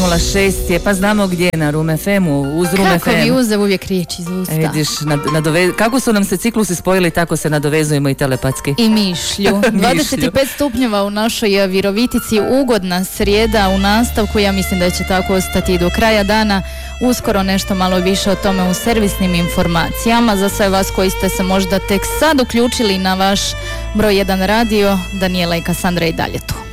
06 je, pa znamo gdje je na Room FM-u, uz Room FM. Kako mi uze uvijek riječ iz usta. Vidiš, kako su nam se ciklusi spojili, tako se nadovezujemo i telepatski. I mišlju. 25 stupnjeva u našoj Virovitici, ugodna srijeda u nastavku, ja mislim da će tako ostati i do kraja dana. Uskoro nešto malo više o tome u servisnim informacijama. Za sve vas koji ste se možda tek sad uključili na vaš broj 1 radio, Daniela i Kasandra i dalje tu.